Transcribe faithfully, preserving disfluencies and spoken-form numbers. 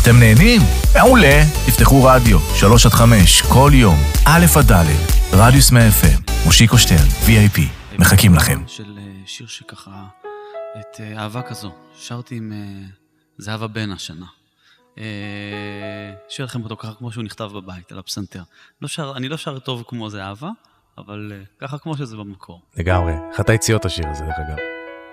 אתם נהנים? מעולה. תפתחו רדיו, שלוש עד חמש, כל יום, א' עד ד', רדיוס מאה אף אם, מושיקו שטרן, וי איי פי, מחכים לכם. של שיר שככה, את אהבה כזו, שרתי עם זהבה בן השנה. שיר לכם אותו ככה כמו שהוא נכתב בבית, על הפסנתר. לא שר, אני לא שר טוב כמו זהבה, אבל ככה כמו שזה במקור. לגמרי, אחת היציאות השיר הזה דרך אגב.